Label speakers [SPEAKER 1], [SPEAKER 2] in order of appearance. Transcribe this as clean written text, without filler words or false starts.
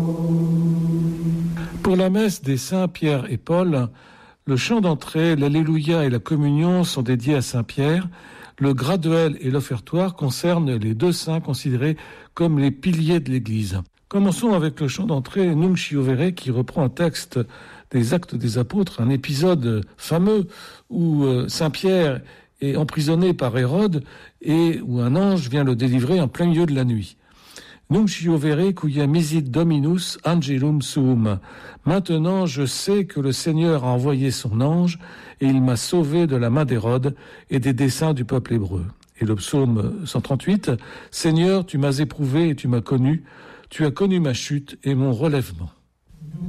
[SPEAKER 1] Pour la messe des saints Pierre et Paul, le chant d'entrée, l'Alléluia et la communion sont dédiés à Saint Pierre. Le graduel et l'offertoire concernent les deux saints considérés comme les piliers de l'Église. Commençons avec le chant d'entrée Nunc Sciovere qui reprend un texte des Actes des Apôtres, un épisode fameux où Saint Pierre est emprisonné par Hérode et où un ange vient le délivrer en plein milieu de la nuit. Nunc Sciovere cuia misit Dominus angelum suum. Maintenant, je sais que le Seigneur a envoyé son ange et il m'a sauvé de la main d'Hérode et des desseins du peuple hébreu. Et le psaume 138, Seigneur, tu m'as éprouvé et tu m'as connu, tu as connu ma chute et mon relèvement.